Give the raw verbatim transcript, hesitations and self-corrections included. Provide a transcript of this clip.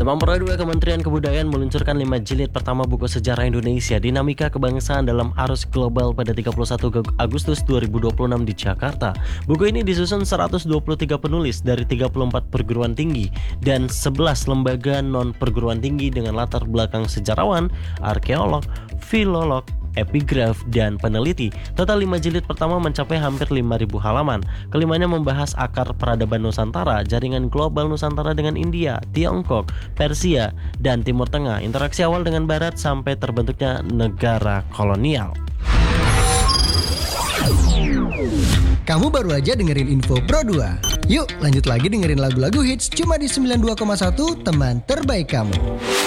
Memperdua Kementerian Kebudayaan meluncurkan lima jilid pertama buku sejarah Indonesia Dinamika Kebangsaan dalam Arus Global pada tiga puluh satu Agustus dua ribu dua puluh enam di Jakarta. Buku ini disusun seratus dua puluh tiga penulis dari tiga puluh empat perguruan tinggi dan sebelas lembaga non-perguruan tinggi dengan latar belakang sejarawan, arkeolog, filolog, epigraf, dan peneliti. Total lima jilid pertama mencapai hampir lima ribu halaman. Kelimanya membahas akar peradaban Nusantara, jaringan global Nusantara dengan India, Tiongkok, Persia, dan Timur Tengah, interaksi awal dengan Barat sampai terbentuknya negara kolonial. Kamu baru aja dengerin Info Pro dua. Yuk lanjut lagi dengerin lagu-lagu hits cuma di sembilan puluh dua koma satu teman terbaik kamu.